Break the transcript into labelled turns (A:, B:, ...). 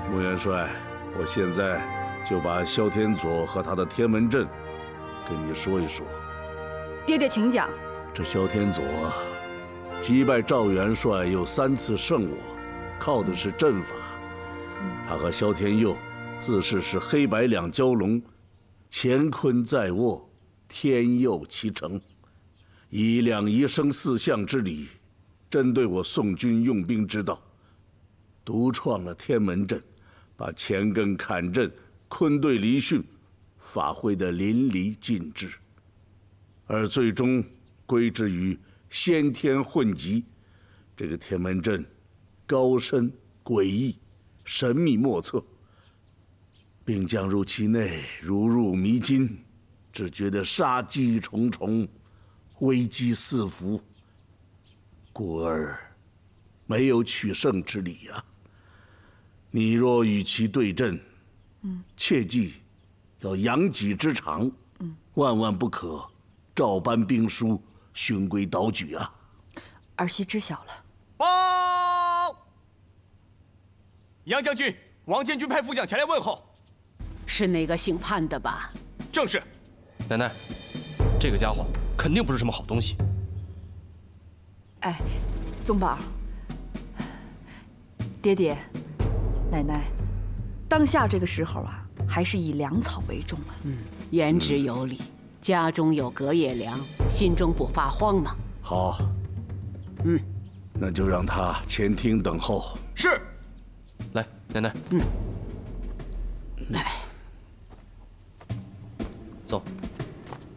A: 穆元帅，我现在就把萧天佐和他的天门阵跟你说一说。
B: 爹爹，请讲。
A: 这萧天佐击败赵元帅又3次胜我，靠的是阵法。他和萧天佑自是黑白两蛟龙，乾坤在握，天佑其成，以2仪生4象之理，针对我宋军用兵之道，独创了天门阵，把乾艮坎阵、坤兑离巽发挥得淋漓尽致，而最终归之于先天混集。这个天门阵高深诡异，神秘莫测，并将入其内，如入迷津，只觉得杀机重重，危机四伏，故而没有取胜之理啊。你若与其对阵，切记要扬己之长，万万不可照搬兵书，循规蹈矩啊。
B: 儿媳知晓了。
C: 报！杨将军，王监军派副将前来问候。
D: 是那个姓潘的吧？
C: 正是。
E: 奶奶，这个家伙肯定不是什么好东西。
B: 哎，宗宝，爹爹，奶奶，当下这个时候啊，还是以粮草为重啊。
D: 言之有理，家中有隔夜粮，心中不发慌嘛。
A: 好，那就让他前厅等候。
C: 是。
E: 来，奶奶，
D: 来，
E: 走。